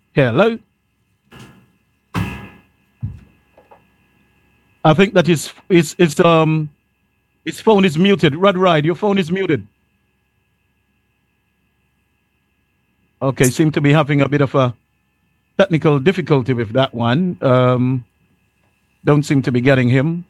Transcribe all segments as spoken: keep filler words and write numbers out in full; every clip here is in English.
Hello. I think that his his, his um his phone is muted. Red Ride, your phone is muted. Okay, seem to be having a bit of a technical difficulty with that one. Um, don't seem to be getting him.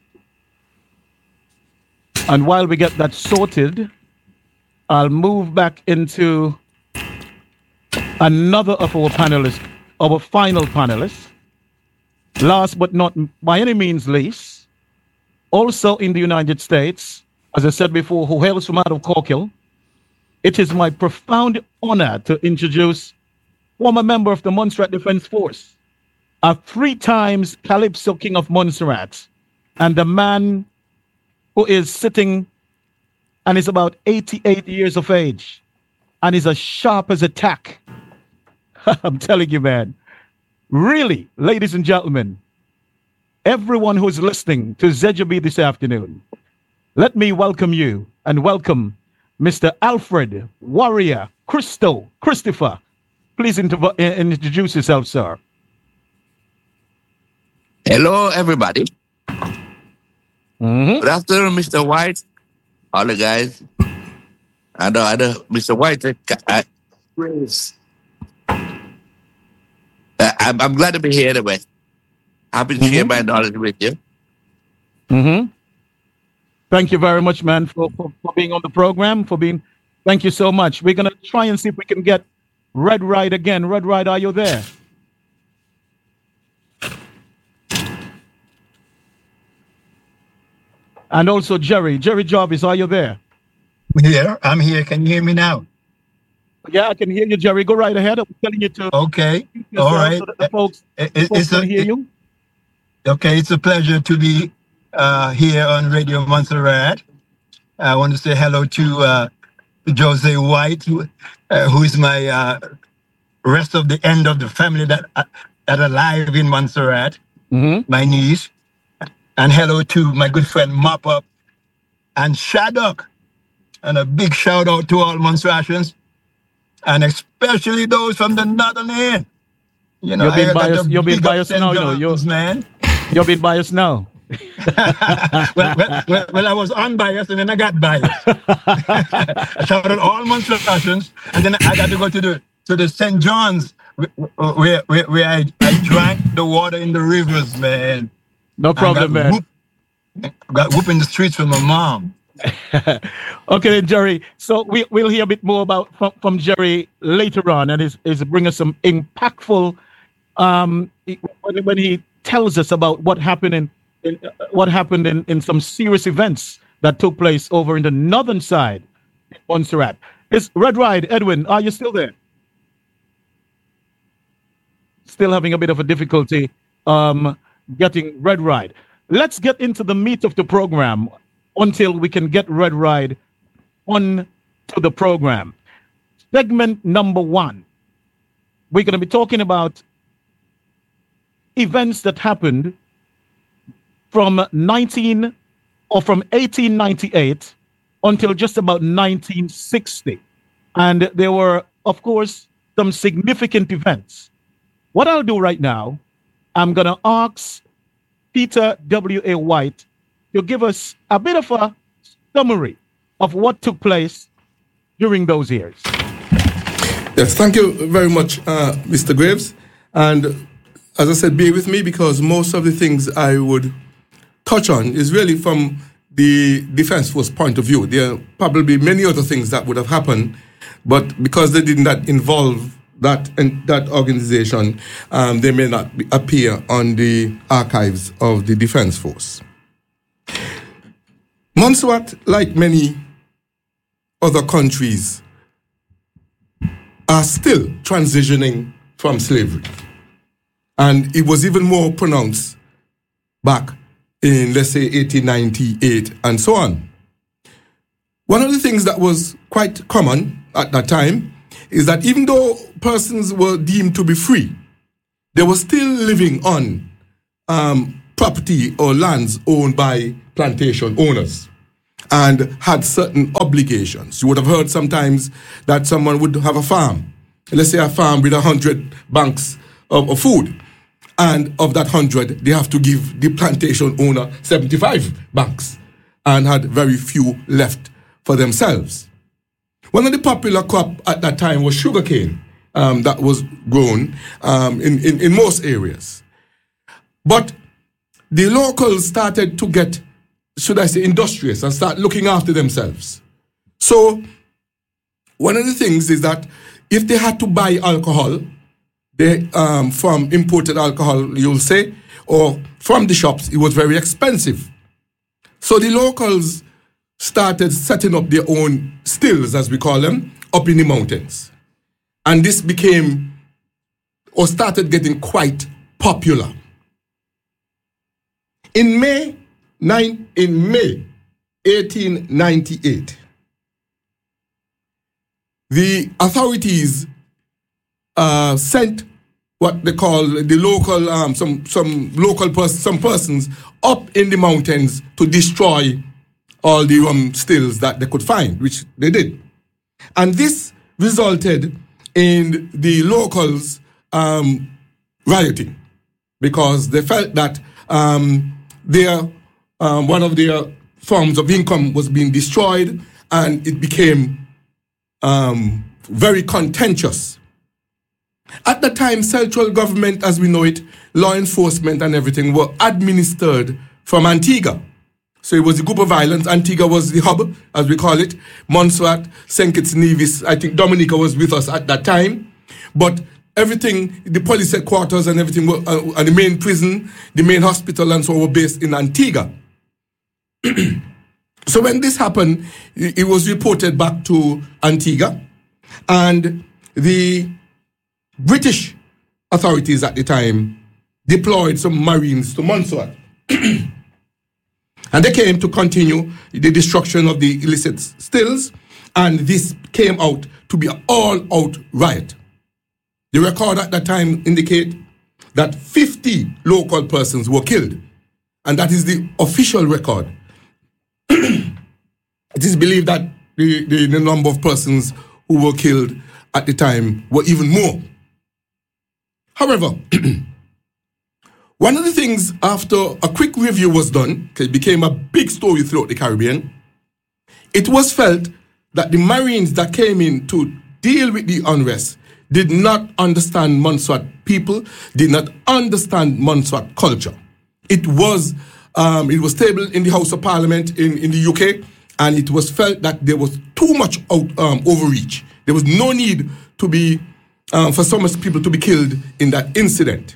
And while we get that sorted, I'll move back into another of our panelists, our final panelist. Last but not by any means least, also in the United States, as I said before, who hails from out of Corkill. It is my profound honor to introduce former member of the Montserrat Defense Force, a three times Calypso King of Montserrat, and the man who is sitting and is about eighty-eight years of age and is as sharp as a tack. I'm telling you, man. Really, ladies and gentlemen, everyone who is listening to Z J B this afternoon, let me welcome you and welcome Mister Alfred Warrior Christo Christopher. Please inter- introduce yourself, sir. Hello, everybody. Mm-hmm. Good afternoon, Mister White. All the guys. And uh, other Mister White. Uh, uh, I'm, I'm glad to be here anyway. Happy to Mm-hmm. share my knowledge with you. Mm-hmm. Thank you very much, man, for, for, for being on the program, for being, thank you so much. We're going to try and see if we can get Red Ride again. Red Ride, are you there? And also Jerry. Jerry Jarvis, are you there? Here, I'm here. Can you hear me now? Yeah, I can hear you, Jerry. Go right ahead. I'm telling you to. Okay. All right. So that the folks, It- the it- folks it's can a, hear it- you. okay, it's a pleasure to be uh, here on Radio Montserrat. I want to say hello to uh, Jose White, who, uh, who is my uh, rest of the end of the family that uh, that are alive in Montserrat, Mm-hmm. my niece. And hello to my good friend Mop Up and Shaddock. And a big shout out to all Montserratians, and especially those from the northern end. You know, You're being I got biased- to you're being big up biased Saint now, you know, you're- John's, man. You're being biased now. well, well, well, well, I was unbiased and then I got biased. I shouted all Montserratians, and then I got to go to the to the Saint John's where where, where I, I drank the water in the rivers, man. No problem, I got man. Whoop, got whoop in the streets from my mom. Okay, then, Jerry. So we, we'll hear a bit more about from, from Jerry later on, and is is bring us some impactful um when, when he tells us about what happened in, in uh, what happened in, in some serious events that took place over in the northern side of Montserrat. Is Red Ride, Edwin, are you still there? Still having a bit of a difficulty um getting Red Ride. Let's get into the meat of the program until we can get Red Ride on to the program. Segment number one, we're going to be talking about events that happened from nineteen or from eighteen ninety-eight until just about nineteen sixty. And there were, of course, some significant events. What I'll do right now, I'm going to ask Peter W A. White to give us a bit of a summary of what took place during those years. Yes, thank you very much, uh, Mister Graves. And as I said, bear with me because most of the things I would touch on is really from the Defense Force point of view. There are probably many other things that would have happened, but because they did not involve that and that organization, um, they may not be, appear on the archives of the Defense Force. Montserrat, like many other countries, are still transitioning from slavery. And it was even more pronounced back in, let's say, eighteen ninety-eight and so on. One of the things that was quite common at that time is that even though persons were deemed to be free, they were still living on um, property or lands owned by plantation owners and had certain obligations. You would have heard sometimes that someone would have a farm, let's say a farm with a hundred banks of, of food. And of that hundred, they have to give the plantation owner seventy-five banks and had very few left for themselves. One of the popular crop at that time was sugarcane um, that was grown um, in, in, in most areas. But the locals started to get, should I say, industrious and start looking after themselves. So one of the things is that if they had to buy alcohol, they, um, from imported alcohol, you'll say, or from the shops, it was very expensive. So the locals started setting up their own stills, as we call them, up in the mountains. And this became, or started getting quite popular. In May, nine, in May eighteen ninety-eight, the authorities uh, sent what they call the local, um, some some local pers- some persons up in the mountains to destroy all the rum stills that they could find, which they did. And this resulted in the locals um, rioting because they felt that um, their um, one of their forms of income was being destroyed, and it became um, very contentious. At the time, central government, as we know it, law enforcement and everything were administered from Antigua. So it was a group of islands. Antigua was the hub, as we call it. Montserrat, Saint Kitts Nevis, I think Dominica was with us at that time. But everything, the police headquarters and everything, were, uh, and the main prison, the main hospital and so on were based in Antigua. So when this happened, it was reported back to Antigua, and the British authorities at the time deployed some Marines to Montserrat. And they came to continue the destruction of the illicit stills, and this came out to be an all-out riot. The record at that time indicate that fifty local persons were killed, and that is the official record. It is believed that the, the, the number of persons who were killed at the time were even more. However, one of the things after a quick review was done, because it became a big story throughout the Caribbean, it was felt that the Marines that came in to deal with the unrest did not understand Montserrat people, did not understand Montserrat culture. It was um, it was tabled in the House of Parliament in, in the U K, and it was felt that there was too much out, um, overreach. There was no need to be um, for so much people to be killed in that incident.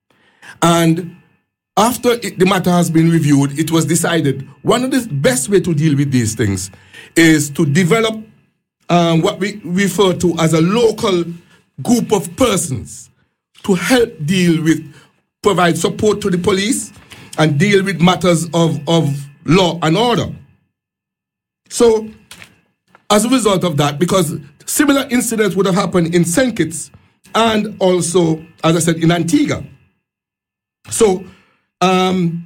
And after it, the matter has been reviewed, it was decided one of the best way to deal with these things is to develop um, what we refer to as a local group of persons to help deal with, provide support to the police and deal with matters of, of law and order. So, as a result of that, because similar incidents would have happened in Saint Kitts and also, as I said, in Antigua. So, um,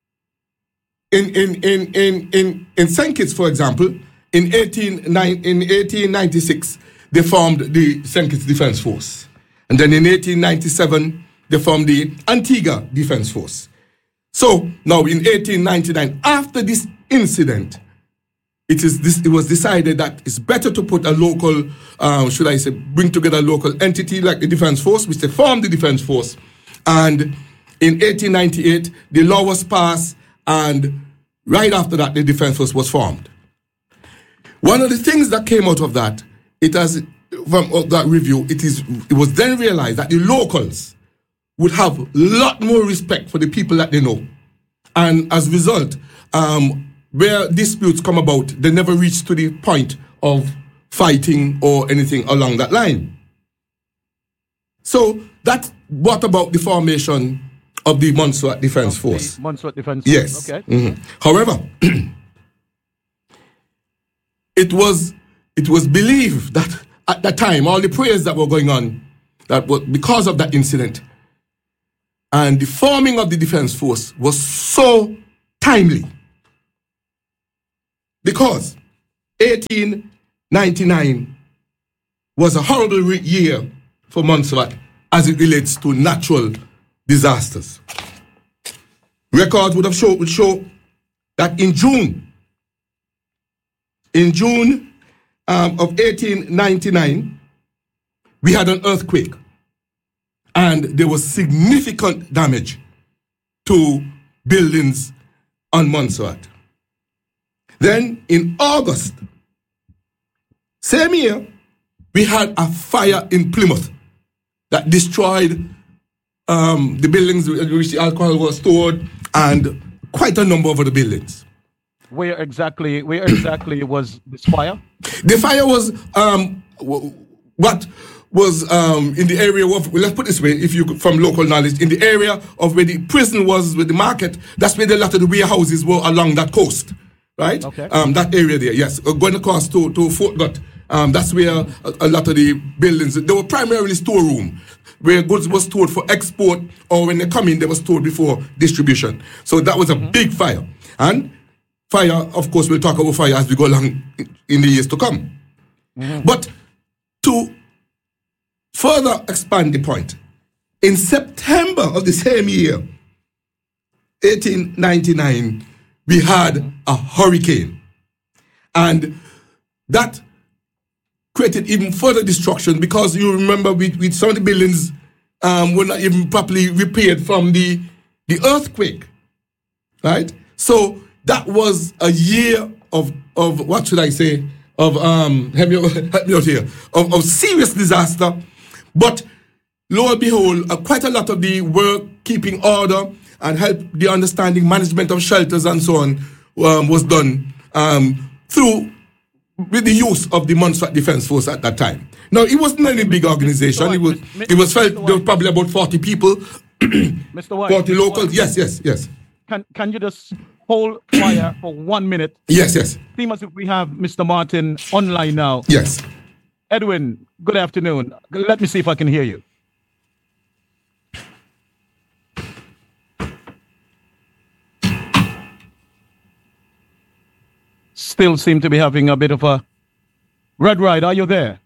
in in in in in in Saint Kitts, for example, in eighteen ninety-six, they formed the Saint Kitts Defence Force, and then in eighteen ninety-seven, they formed the Antigua Defence Force. So now, in eighteen ninety-nine, after this incident, it is this. It was decided that it's better to put a local, uh, should I say, bring together a local entity like the Defence Force, which they formed the Defence Force, and in eighteen ninety-eight, the law was passed, and right after that, the Defence Force was formed. One of the things that came out of that, it has, from that review, it is, it was then realized that the locals would have a lot more respect for the people that they know. And as a result, um, where disputes come about, they never reach to the point of fighting or anything along that line. So that brought about the formation of the Montserrat Defence Force. Montserrat Defence Force. Yes. Okay. Mm-hmm. However, it was it was believed that at that time, all the prayers that were going on, that were because of that incident, and the forming of the Defence Force was so timely. Because eighteen ninety-nine was a horrible year for Montserrat as it relates to natural disasters. Records would have show would show that in June, in June um, of eighteen ninety-nine, we had an earthquake, and there was significant damage to buildings on Montserrat. Then in August, same year, we had a fire in Plymouth that destroyed um, the buildings in which the alcohol was stored and quite a number of other buildings. Where exactly? Where exactly was this fire? The fire was um, what was um, in the area of, well, let's put it this way, if you from local knowledge, in the area of where the prison was, with the market, that's where a lot of the warehouses were along that coast, right? Okay. Um, that area there, yes. Uh, going across to, to Fort Gut, um, that's where a, a lot of the buildings, they were primarily storeroom, where goods were stored for export, or when they come in, they were stored before distribution. So that was a mm-hmm. big fire. And fire, of course, we'll talk about fire as we go along in the years to come. Mm-hmm. But to further expand the point, in September of the same year, eighteen ninety-nine, we had a hurricane. And that created even further destruction, because you remember with, with some of the buildings um, were not even properly repaired from the, the earthquake, right? So that was a year of, of what should I say, of, um, help me, help me out here, of, of serious disaster. But lo and behold, uh, quite a lot of the work, keeping order and help the understanding management of shelters and so on um, was done um, through with the use of the Montserrat Defence Force at that time. Now, it wasn't any big organization. It was it was felt there was probably about forty people, Mister White, forty Mister locals. White. Yes, yes, yes. Can can you just hold fire for one minute? Yes, yes. Seems as if we have Mister Martin online now. Yes. Edwin, good afternoon. Let me see if I can hear you. Still seem to be having a bit of a red ride. Are you there?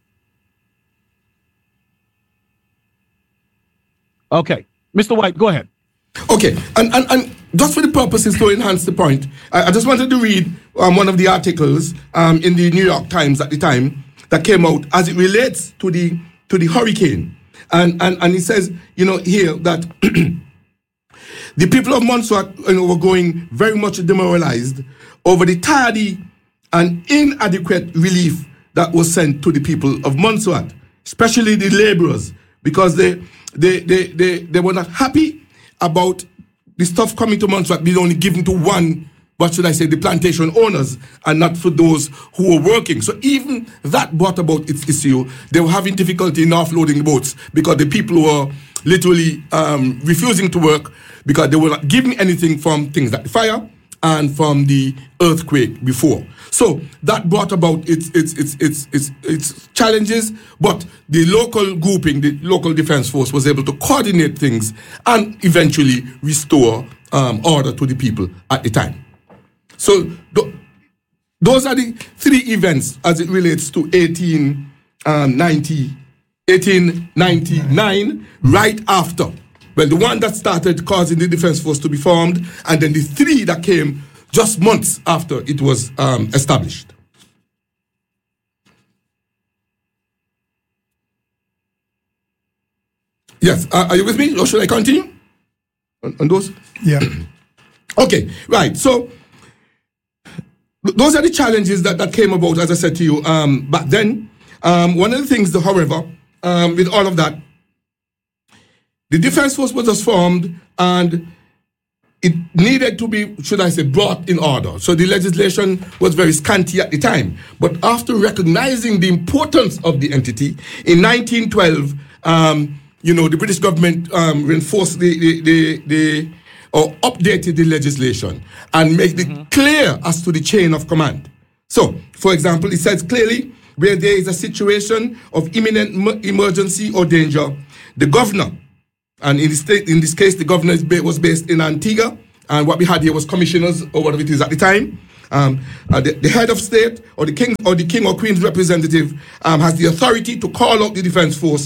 Okay. Mister White, go ahead. Okay, and, and, and just for the purposes to enhance the point, I, I just wanted to read um, one of the articles um, in the New York Times at the time that came out as it relates to the to the hurricane. And, and, and it says, you know, here that the people of Montserrat, you know, were going very much demoralized over the tardy and inadequate relief that was sent to the people of Montserrat, especially the laborers, because they they they they, they were not happy about the stuff coming to Montserrat being only given to one, what should I say, the plantation owners, and not for those who were working. So even that brought about its issue. They were having difficulty in offloading boats because the people were literally um, refusing to work because they were not giving anything from things like the fire and from the earthquake before. So that brought about its its its its its, its challenges, but the local grouping, the local defense force, was able to coordinate things and eventually restore um, order to the people at the time. So th- those are the three events as it relates to eighteen ninety, eighteen ninety-nine, right after. Well, the one that started causing the defense force to be formed, and then the three that came just months after it was um, established. Yes, uh, are you with me, or should I continue on, on those? Yeah. Okay, right. So th- those are the challenges that, that came about, as I said to you um, back then. Um, one of the things, though, however, um, with all of that, the defense force was just formed, and it needed to be, should I say, brought in order. So the legislation was very scanty at the time. But after recognizing the importance of the entity, in nineteen twelve, um, you know, the British government um, reinforced the, the, the, the, or updated the legislation and made it mm-hmm. clear as to the chain of command. So, for example, it says clearly, where there is a situation of imminent m- emergency or danger, the governor, and in this, state, in this case, the governor is ba- was based in Antigua, and what we had here was commissioners, or whatever it is at the time. Um, uh, the, the head of state, or the king, or the king or queen's representative, um, has the authority to call out the defense force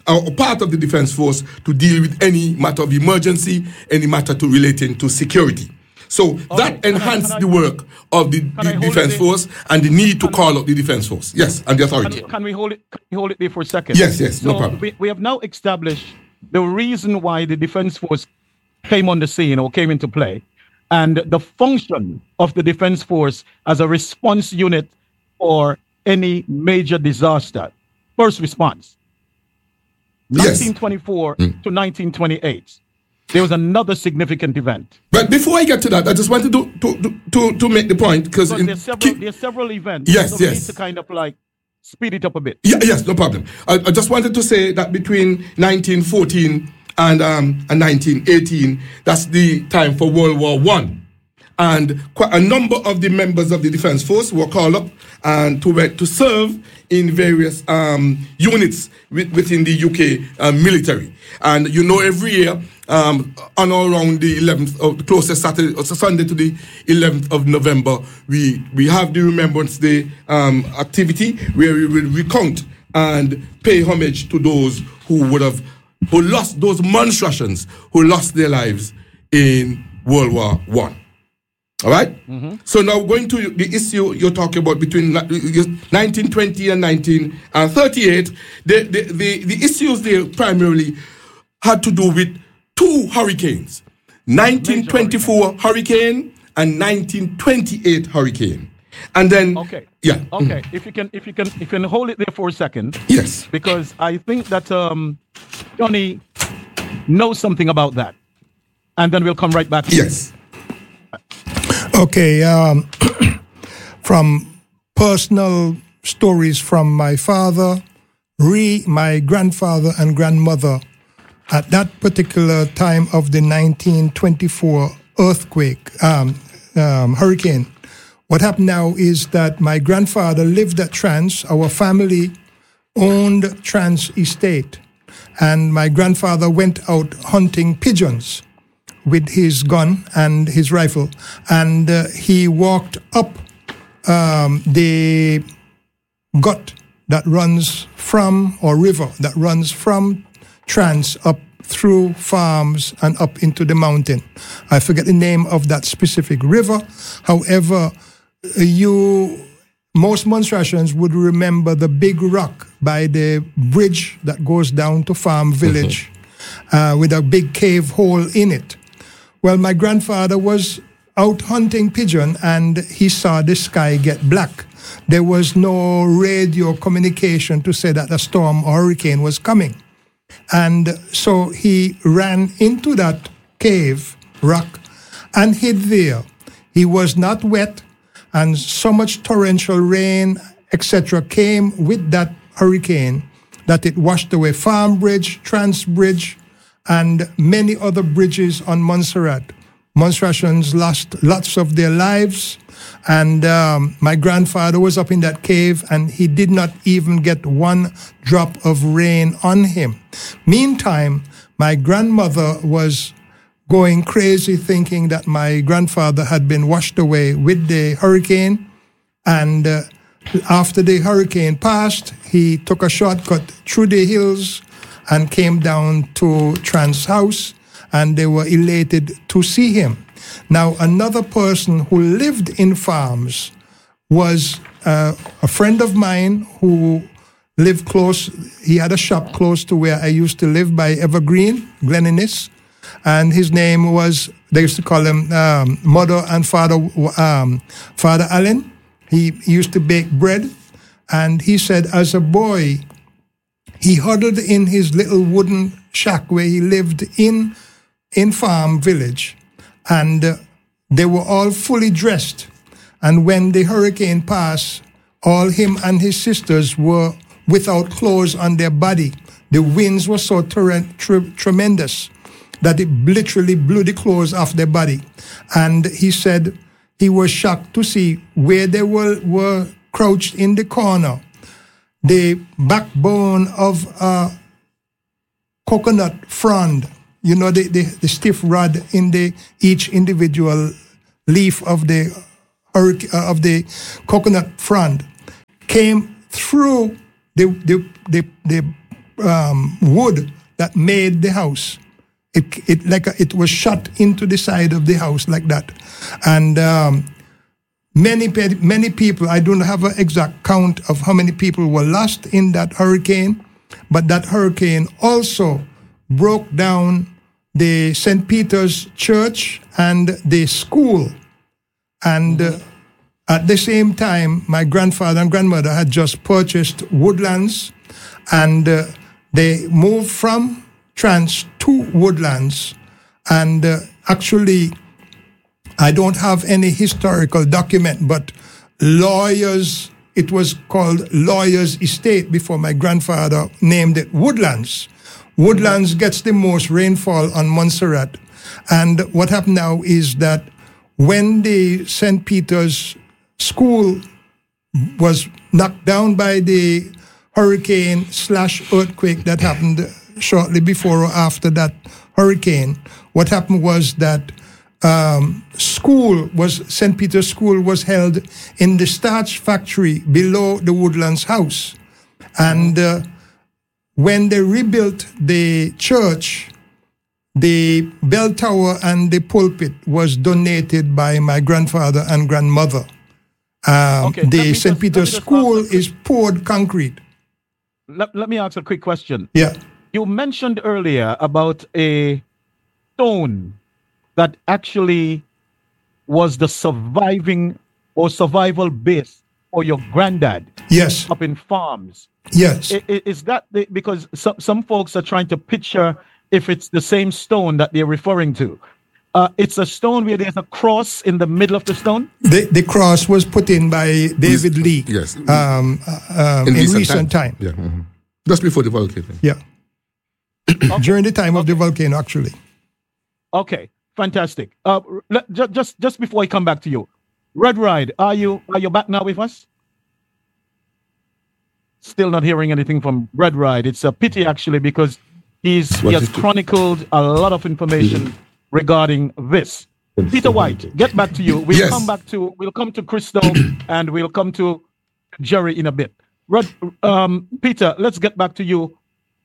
or part of the Defense Force to deal with any matter of emergency, any matter to relating to security. So Okay, that can I- enhanced can I- the work of the, I the hold it Defense there? Force and the need to call up the Defense Force. Yes, and the authority. Can, can we hold it? Can we hold it there for a second? Yes, yes, no So problem. We, we have now established the reason why the Defense Force came on the scene or came into play, and the function of the Defense Force as a response unit for any major disaster. First response. Yes. nineteen twenty-four to nineteen twenty-eight. There was another significant event. But before I get to that, I just wanted to to to, to make the point because Because there's several, there's several events. Yes, so we yes. need to kind of like speed it up a bit. Yeah, yes, no problem. I, I just wanted to say that between nineteen fourteen and um and nineteen eighteen, that's the time for World War One, and quite a number of the members of the Defense Force were called up and to to serve in various um units with, within the U K uh, military. And you know, every year um on or around the eleventh of the closest Saturday or Sunday to the eleventh of November, we we have the Remembrance Day um activity where we will recount and pay homage to those who would have who lost those monstrations who lost their lives in World War One. All right? So now going to the issue you're talking about between nineteen twenty and nineteen thirty-eight, the, the, the, the issues there primarily had to do with two hurricanes, nineteen twenty-four hurricane and nineteen twenty-eight hurricane. And then, Okay. yeah. Okay. If you can, if you can, if you can hold it there for a second, Yes. because I think that um, Johnny knows something about that, and then we'll come right back. to you. Yes. Okay, um, from personal stories from my father, re my grandfather and grandmother, at that particular time of the nineteen twenty-four earthquake, um, um, hurricane, what happened now is that my grandfather lived at Trans. Our family owned Trans Estate, and my grandfather went out hunting pigeons with his gun and his rifle, and uh, he walked up um, the gut that runs from, or river that runs from Trans up through farms and up into the mountain. I forget the name of that specific river. However, you, most Monstrasians would remember the big rock by the bridge that goes down to Farm Village uh, with a big cave hole in it. Well, my grandfather was out hunting pigeon and he saw the sky get black. There was no radio communication to say that a storm or hurricane was coming. And so he ran into that cave rock and hid there. He was not wet, and so much torrential rain, et cetera, came with that hurricane that it washed away Farm Bridge, Trans Bridge, and many other bridges on Montserrat. Monstrasians lost lots of their lives, and um, my grandfather was up in that cave, and he did not even get one drop of rain on him. Meantime, my grandmother was going crazy, thinking that my grandfather had been washed away with the hurricane, and uh, after the hurricane passed, he took a shortcut through the hills and came down to Trans' house, and they were elated to see him. Now, another person who lived in farms was uh, a friend of mine who lived close. He had a shop close to where I used to live by Evergreen, Glen Innes, and his name was, they used to call him um, Mother and Father, um, Father Allen. He used to bake bread, and he said as a boy, he huddled in his little wooden shack where he lived in in Farm Village, and uh, they were all fully dressed. And when the hurricane passed, all him and his sisters were without clothes on their body. The winds were so tre- tre- tremendous that it literally blew the clothes off their body. And he said he was shocked to see where they were, were crouched in the corner, the backbone of a coconut frond, you know, the, the, the stiff rod in the each individual leaf of the hurric- uh, of the coconut frond, came through the the the, the um, wood that made the house. It it like a, it was shot into the side of the house like that, and um, many pe- many people. I don't have an exact count of how many people were lost in that hurricane, but that hurricane also broke down the Saint Peter's Church and the school, and uh, at the same time, my grandfather and grandmother had just purchased Woodlands, and uh, they moved from Trans to Woodlands, and uh, actually, I don't have any historical document, but lawyers, it was called Lawyers Estate before my grandfather named it Woodlands. Woodlands gets the most rainfall on Montserrat, and what happened now is that when the Saint Peter's School was knocked down by the hurricane slash earthquake that happened shortly before or after that hurricane, what happened was that um, school was Saint Peter's School was held in the starch factory below the Woodlands house, and uh, when they rebuilt the church, the bell tower and the pulpit was donated by my grandfather and grandmother. Um, Okay, let the me Saint just- let me Peter's just School ask a is poured concrete. Let, let me ask a quick question. Yeah. You mentioned earlier about a stone that actually was the surviving or survival base for your granddad Yes. up in farms. Yes. I- i- Is that the, because some, some folks are trying to picture if it's the same stone that they're referring to? Uh, it's a stone where there's a cross in the middle of the stone? The, the cross was put in by David Lee. Yes. Um, uh, um, in, recent, time. Yeah. mhm. Just before the volcano. Yeah. During the time of the volcano, actually. Okay, fantastic. Uh, let, ju- just just before I come back to you, Red Ride, are you are you back now with us? Still not hearing anything from Red Ride. It's a pity actually because he's he What has is it? chronicled a lot of information regarding this. Peter White, get back to you. We'll Yes. come back to we'll come to Crystal and we'll come to Jerry in a bit. Red, um, Peter, let's get back to you.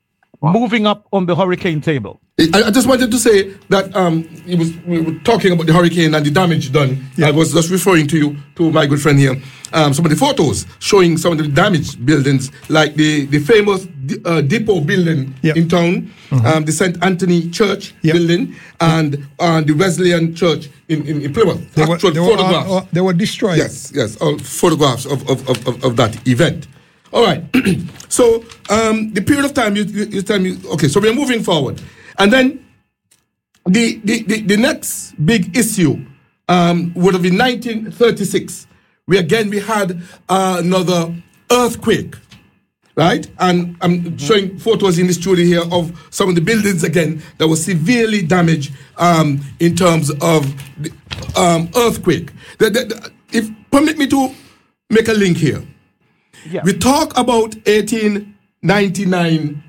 Moving up on the hurricane table. I, I just wanted to say that um, it was, we were talking about the hurricane and the damage done. Yeah. I was just referring to you, to my good friend here, um, some of the photos showing some of the damaged buildings, like the, the famous uh, depot building Yeah. in town, um, the Saint Anthony Church Yeah. building, and uh, the Wesleyan Church in, in, in Plymouth. They were, Actual they, were all- photographs. all- they were destroyed. Yes, yes, all photographs of, of, of, of, of that event. All right. So um, the period of time you, you, you tell me, okay, so we're moving forward. And then the, the, the, the next big issue um, would have been nineteen thirty-six, where again we had uh, another earthquake, right? And I'm showing photos in the studio here of some of the buildings again that were severely damaged um, in terms of the um, earthquake. The, the, the, if permit me to make a link here. Yeah. We talk about eighteen ninety-nine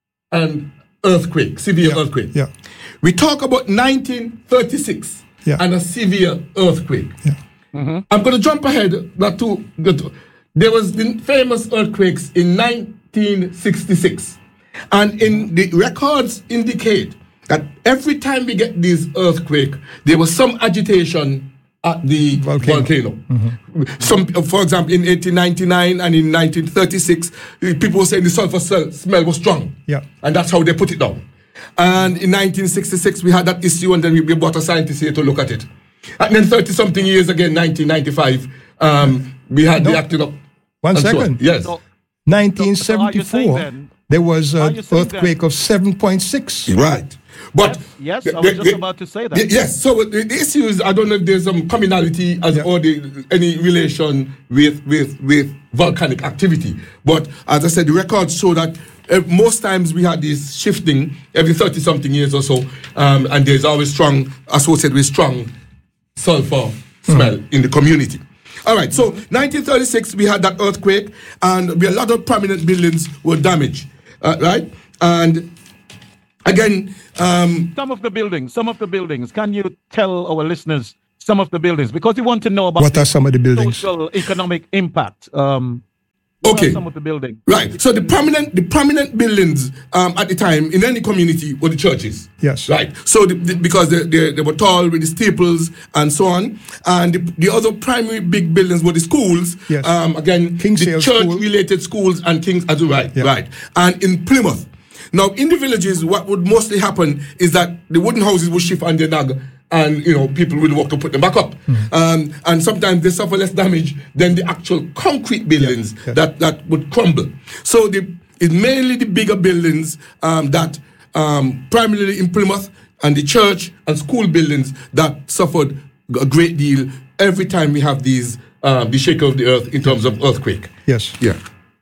and earthquake, severe Yeah, earthquake. yeah. We talk about nineteen thirty-six Yeah. and a severe earthquake. Yeah. I'm going to jump ahead. Not to, not to- there was the famous earthquakes in nineteen sixty-six. And in the records indicate that every time we get these earthquake, there was some agitation at the Volcano. volcano. Some, for example, in eighteen ninety-nine and in nineteen thirty-six, uh, people were saying the sulfur smell, smell was strong. Yeah. And that's how they put it down. And in nineteen sixty-six, we had that issue, and then we, we brought a scientist here to look at it. And then thirty-something years again, nineteen ninety-five, um, we had the No. acting up. One and so on. second. Yes. So- nineteen So- so are you saying seventy-four, then- there was are an you saying earthquake then- of seven point six. Right. But Yes, the- I was the- just the- about to say that. the- yes. So the, the issue is, I don't know if there's some commonality as Yeah. or the, any relation with, with with volcanic activity. But as I said, the records show that uh, most times we had this shifting every thirty something years or so, um, and there's always strong associated with strong sulfur smell in the community. All right. So nineteen thirty-six, we had that earthquake, and we, a lot of prominent buildings were damaged. Uh, right. And again, um, Some of the buildings, some of the buildings. Can you tell our listeners some of the buildings? Because we want to know about What are some of the buildings? social economic impact. Um, What Okay. are some of the buildings? Right. So the prominent the prominent buildings um, at the time in any community were the churches. Yes. Right. So the, the, because they, they, they were tall with the steeples and so on, and the, the other primary big buildings were the schools. Yes. Um, again, Kingsale the School. church-related schools and Kings as well. Right. Yeah. Right. And in Plymouth. Now, in the villages, what would mostly happen is that the wooden houses would shift on their nag, and you know people would work to put them back up. Mm. Um, and sometimes they suffer less damage than the actual concrete buildings Yeah, yeah. that that would crumble. So the it's mainly the bigger buildings um, that um, primarily in Plymouth, and the church and school buildings that suffered a great deal every time we have these um, the shaking of the earth in terms of earthquake. Yes. Yeah.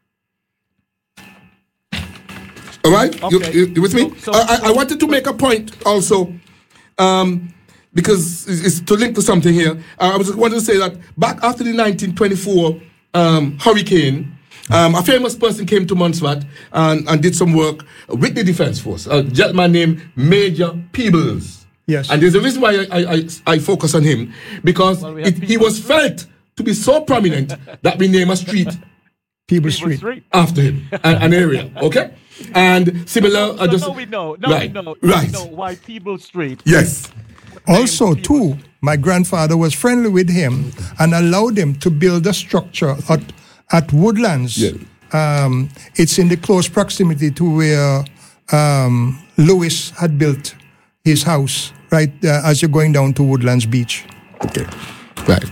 All right, you, Okay. you, you with me? So- so- I, I- I wanted to make a point also, um, because it's, it's to link to something here. Uh, I was wanted to say that back after the nineteen twenty-four um, hurricane, um, a famous person came to Montserrat and, and did some work with the Defense Force. A gentleman named Major Peebles. Yes. And there's a reason why I, I, I, I focus on him, because Well, we have it, he Peebles. was felt to be so prominent that we name a street People People Street. Street. after him, an, an area, okay? And similar... So uh, just- now we know. Now right, we know. right. We know why People Street. Yes. Also, People- too, my grandfather was friendly with him and allowed him to build a structure at, at Woodlands. Yeah. Um, it's in the close proximity to where um, Lewis had built his house, right uh, as you're going down to Woodlands Beach. Okay. Right.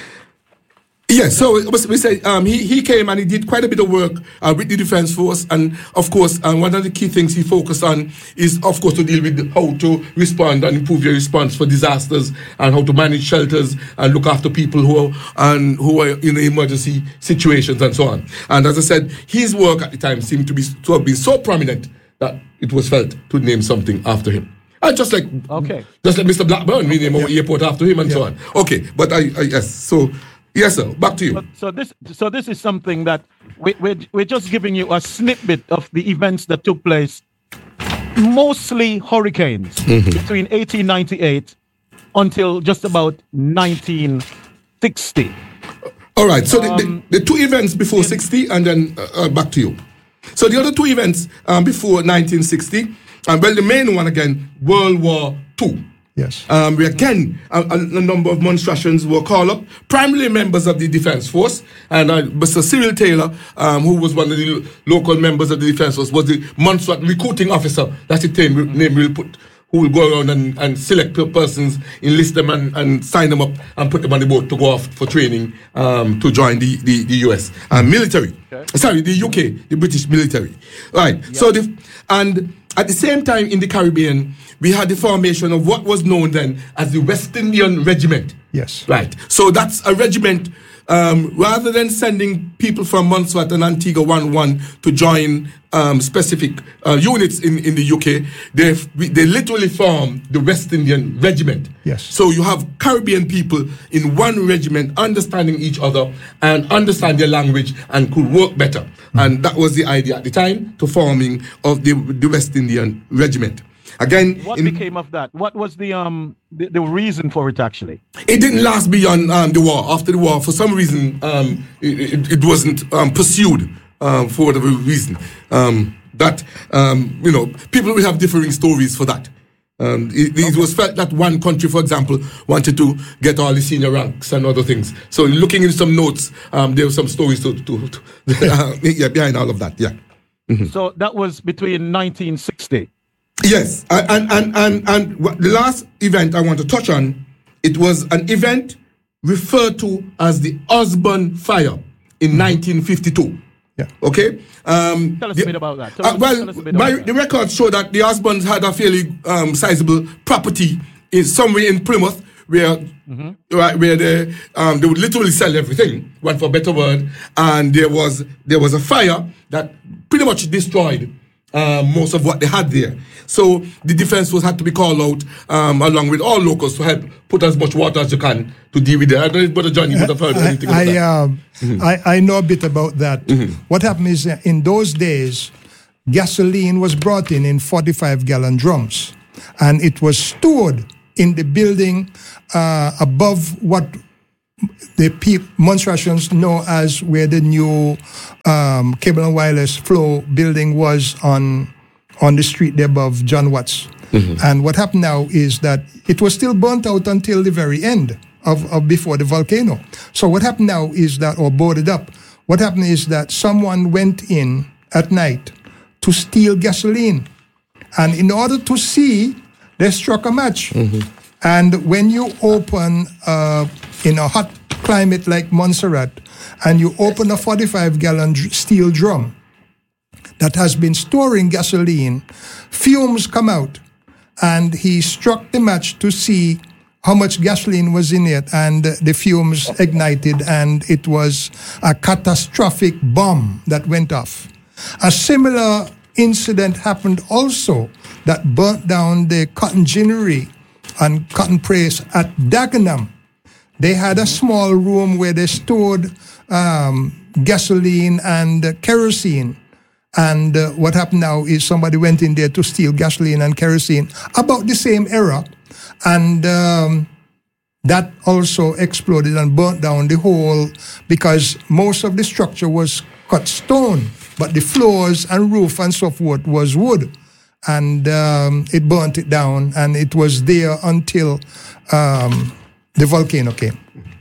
Yes, so we we say um, he, he came and he did quite a bit of work uh, with the Defense Force, and of course, um, one of the key things he focused on is, of course, to deal with how to respond and improve your response for disasters, and how to manage shelters and look after people who are and who are in emergency situations and so on. And as I said, his work at the time seemed to be to have been so prominent that it was felt to name something after him. And just like Okay. just like Mister Blackburn, we name our airport after him and so on. Okay, but I, I yes, so. Yes, sir. Back to you. So, so this, so this is something that we, we're, we're just giving you a snippet of the events that took place, mostly hurricanes, between eighteen ninety-eight until just about nineteen sixty. All right. So the, Um, the, the two events before sixty, and then uh, uh, back to you. So the other two events um, before nineteen sixty, and well, the main one again, World War Two. Yes. Um, we again, a, a, a number of monstrations were called up, primarily members of the Defense Force, and uh, Mister Cyril Taylor, um, who was one of the lo- local members of the Defense Force, was the Montserrat recruiting officer. That's the name, name we'll put, who will go around and, and select per- persons, enlist them and, and sign them up and put them on the boat to go off for training um, to join the, the, the U S uh, military. Okay. Sorry, the U K, the British military. Right. So the, and at the same time in the Caribbean, we had the formation of what was known then as the West Indian Regiment. Yes. Right. So that's a regiment, um, rather than sending people from Montserrat and Antigua one one to join um, specific uh, units in, in the U K, they they literally formed the West Indian Regiment. Yes. So you have Caribbean people in one regiment understanding each other and understand their language and could work better. Mm-hmm. And that was the idea at the time to forming of the, the West Indian Regiment. Again, What in- became of that? What was the um the, the reason for it actually? it didn't last beyond um, the war. After the war, for some reason, um, it, it, it wasn't um, pursued um, for whatever reason. Um, that, um, you know, people will have differing stories for that. Um, it, it was felt that one country, for example, wanted to get all the senior ranks and other things. So looking in some notes, um, there were some stories to, to, to uh, yeah, behind all of that, yeah. So that was between nineteen sixty. Yes, and and and and what- the last event I want to touch on, it was an event referred to as the Osborne Fire in nineteen fifty-two. Yeah. Okay. Um, Tell us the- a bit about that. Tell uh, us- well, tell us a bit my, about that. the records show that the Osbornes had a fairly um, sizable property in somewhere in Plymouth, where Mm-hmm. right, where they um, they would literally sell everything, one for a better word, and there was there was a fire that pretty much destroyed uh, most of what they had there. So the Defense Force had to be called out um, along with all locals to help put as much water as you can to deal with it. I don't know if Brother Johnny would have heard I, anything about I, that. um, I, I know a bit about that. What happened is uh, in those days, gasoline was brought in in forty-five gallon drums, and it was stored in the building uh, above what the people, Montserratians know as where the new um, cable and wireless flow building was on on the street there above John Watts. Mm-hmm. And what happened now is that it was still burnt out until the very end of, of before the volcano. So what happened now is that, or boarded up, what happened is that someone went in at night to steal gasoline. And in order to see, they struck a match. Mm-hmm. And when you open uh, in a hot climate like Montserrat, and you open a forty-five gallon dr- steel drum that has been storing gasoline, fumes come out. And he struck the match to see how much gasoline was in it, and the fumes ignited, and it was a catastrophic bomb that went off. A similar incident happened also that burnt down the cotton ginnery and cotton press at Dagenham. They had a small room where they stored um, gasoline and uh, kerosene. And uh, what happened now is somebody went in there to steal gasoline and kerosene about the same era. And um, that also exploded and burnt down the whole, because most of the structure was cut stone, but the floors and roof and so forth was wood. And um, it burnt it down, and it was there until um, the volcano came.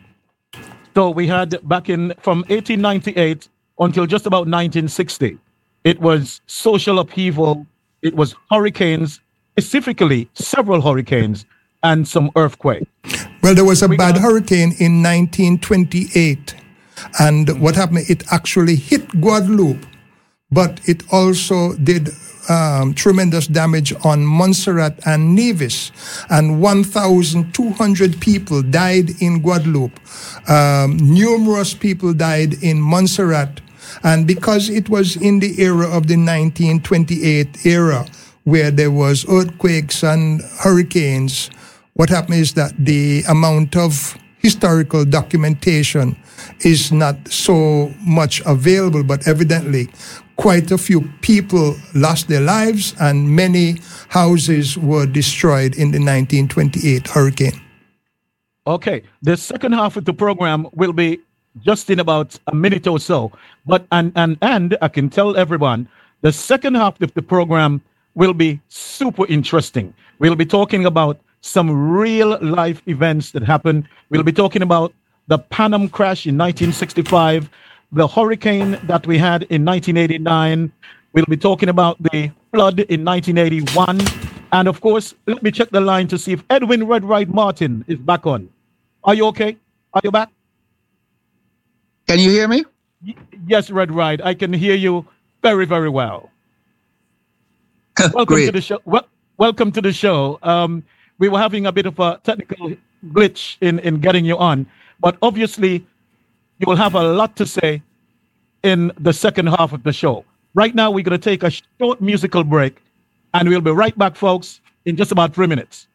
So we had back in from eighteen ninety-eight until just about nineteen sixty. It was social upheaval. It was hurricanes, specifically several hurricanes and some earthquake. Well, there was a we bad got- hurricane in nineteen twenty-eight. And what happened, it actually hit Guadeloupe, but it also did um, tremendous damage on Montserrat and Nevis. And one thousand two hundred people died in Guadeloupe. Um, numerous people died in Montserrat. And because it was in the era of the nineteen twenty-eight era, where there was earthquakes and hurricanes, what happened is that the amount of historical documentation is not so much available, but evidently quite a few people lost their lives and many houses were destroyed in the nineteen twenty-eight hurricane. Okay, the second half of the program will be just in about a minute or so. But and and and I can tell everyone, the second half of the program will be super interesting. We'll be talking about some real life events that happened. We'll be talking about the Panama crash in nineteen sixty-five, the hurricane that we had in nineteen eighty-nine. We'll be talking about the flood in nineteen eighty-one. And of course, let me check the line to see if Edwin Red Right Martin is back on. Are you okay? Are you back? Can you hear me? Y- yes, Red Right. I can hear you very, very well. Welcome Great. to the show. Well, welcome to the show. Um, we were having a bit of a technical glitch in, in getting you on, but obviously you will have a lot to say in the second half of the show. Right now, we're going to take a short musical break, and we'll be right back, folks, in just about three minutes.